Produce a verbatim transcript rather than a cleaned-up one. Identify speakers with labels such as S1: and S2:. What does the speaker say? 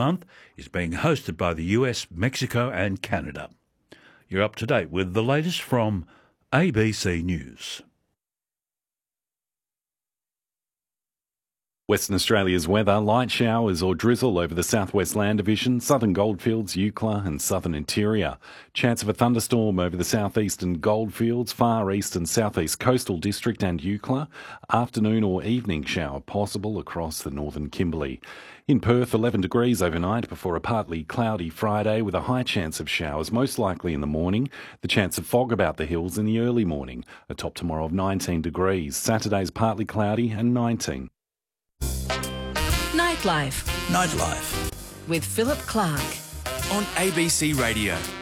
S1: month is being hosted by the U S, Mexico and Canada. You're up to date with the latest from A B C News.
S2: Western Australia's weather: light showers or drizzle over the southwest land division, southern goldfields, Eucla and southern interior. Chance of a thunderstorm over the southeastern goldfields, far east and southeast coastal district and Eucla. Afternoon or evening shower possible across the northern Kimberley. In Perth, eleven degrees overnight before a partly cloudy Friday with a high chance of showers, most likely in the morning. The chance of fog about the hills in the early morning. A top tomorrow of nineteen degrees. Saturday's partly cloudy and nineteen.
S3: Nightlife.
S4: Nightlife.
S3: With Philip Clark.
S4: On A B C Radio.